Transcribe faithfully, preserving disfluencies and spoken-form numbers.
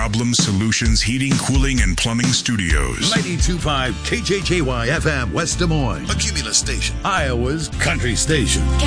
Problem Solutions Heating, Cooling, and Plumbing Studios. ninety-two point five K J J Y F M, West Des Moines. A Cumulus station. Iowa's country station.